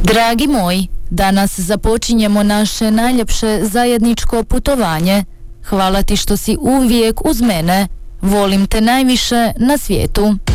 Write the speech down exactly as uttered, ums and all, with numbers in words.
Dragi moji, danas započinjemo naše najljepše zajedničko putovanje. Hvala ti što si uvijek uz mene. Volim te najviše na svijetu.